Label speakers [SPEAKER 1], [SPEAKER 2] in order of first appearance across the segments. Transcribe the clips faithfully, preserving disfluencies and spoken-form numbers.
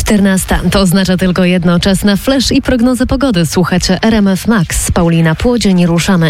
[SPEAKER 1] czternasta. To oznacza tylko jedno. Czas na flash i prognozę pogody. Słuchacie R M F Max. Paulina Płodzień, ruszamy.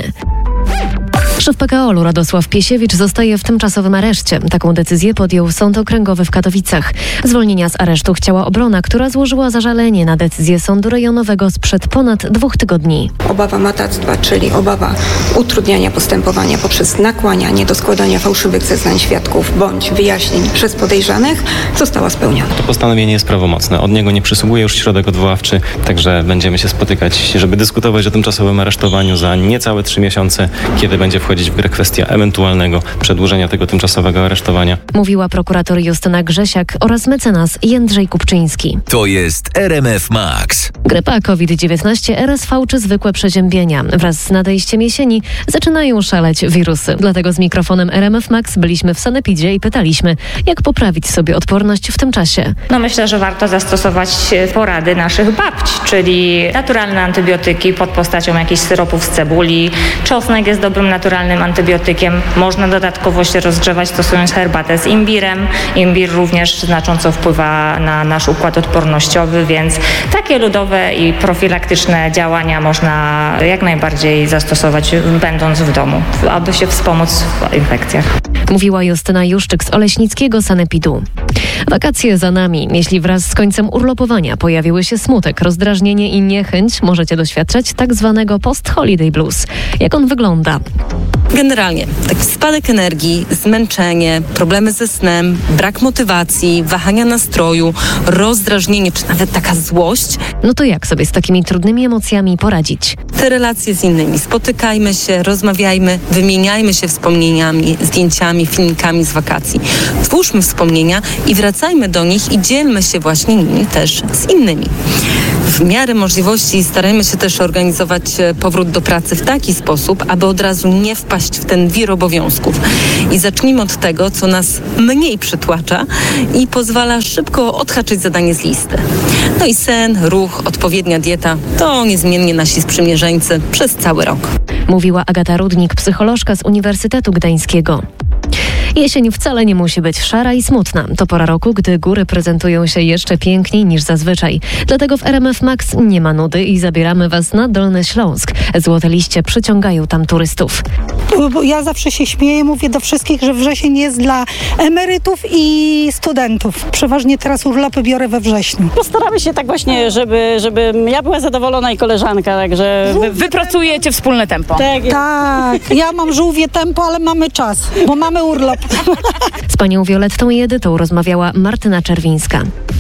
[SPEAKER 1] Szef P K O L-u Radosław Piesiewicz zostaje w tymczasowym areszcie. Taką decyzję podjął Sąd Okręgowy w Katowicach. Zwolnienia z aresztu chciała obrona, która złożyła zażalenie na decyzję Sądu Rejonowego sprzed ponad dwóch tygodni.
[SPEAKER 2] Obawa matactwa, czyli obawa utrudniania postępowania poprzez nakłanianie do składania fałszywych zeznań świadków bądź wyjaśnień przez podejrzanych, została spełniona.
[SPEAKER 3] To postanowienie jest prawomocne. Od niego nie przysługuje już środek odwoławczy, także będziemy się spotykać, żeby dyskutować o tymczasowym aresztowaniu za niecałe trzy miesiące, kiedy będzie wchodzić w grę kwestia ewentualnego przedłużenia tego tymczasowego aresztowania.
[SPEAKER 1] Mówiła prokurator Justyna Grzesiak oraz mecenas Jędrzej Kupczyński.
[SPEAKER 4] To jest R M F Max.
[SPEAKER 1] Grypa, COVID dziewiętnaście, R S V czy zwykłe przeziębienia. Wraz z nadejściem jesieni zaczynają szaleć wirusy. Dlatego z mikrofonem R M F Max byliśmy w sanepidzie i pytaliśmy, jak poprawić sobie odporność w tym czasie.
[SPEAKER 5] No myślę, że warto zastosować porady naszych babci, czyli naturalne antybiotyki pod postacią jakichś syropów z cebuli. Czosnek jest dobrym naturalnym antybiotykiem. Można dodatkowo się rozgrzewać stosując herbatę z imbirem. Imbir również znacząco wpływa na nasz układ odpornościowy, więc takie ludowe i profilaktyczne działania można jak najbardziej zastosować będąc w domu, aby się wspomóc w infekcjach.
[SPEAKER 1] Mówiła Justyna Juszczyk z Oleśnickiego sanepidu. Wakacje za nami. Jeśli wraz z końcem urlopowania pojawiły się smutek, rozdrażnienie i niechęć, możecie doświadczać tak zwanego post-holiday blues. Jak on wygląda?
[SPEAKER 6] Generalnie taki spadek energii, zmęczenie, problemy ze snem, brak motywacji, wahania nastroju, rozdrażnienie czy nawet taka złość.
[SPEAKER 1] No to jak sobie z takimi trudnymi emocjami poradzić?
[SPEAKER 6] Te relacje z innymi. Spotykajmy się, rozmawiajmy, wymieniajmy się wspomnieniami, zdjęciami, filmikami z wakacji. Twórzmy wspomnienia i wracajmy do nich i dzielmy się właśnie nimi też z innymi. W miarę możliwości starajmy się też organizować powrót do pracy w taki sposób, aby od razu nie wpaść w ten wir obowiązków. I zacznijmy od tego, co nas mniej przytłacza i pozwala szybko odhaczyć zadanie z listy. No i sen, ruch, odpowiednia dieta to niezmiennie nasi sprzymierzeńcy przez cały rok.
[SPEAKER 1] Mówiła Agata Rudnik, psycholożka z Uniwersytetu Gdańskiego. Jesień wcale nie musi być szara i smutna. To pora roku, gdy góry prezentują się jeszcze piękniej niż zazwyczaj. Dlatego w R M F Max nie ma nudy i zabieramy Was na Dolny Śląsk. Złote liście przyciągają tam turystów.
[SPEAKER 7] Ja zawsze się śmieję, mówię do wszystkich, że wrzesień jest dla emerytów i studentów. Przeważnie teraz urlopy biorę we wrześniu.
[SPEAKER 8] Postaramy się tak właśnie, żeby, żeby ja była zadowolona i koleżanka, także wy, wypracujecie wspólne tempo.
[SPEAKER 7] Tak, tak, ja mam żółwie tempo, ale mamy czas, bo mamy urlop.
[SPEAKER 1] Z panią Violettą i Edytą rozmawiała Martyna Czerwińska.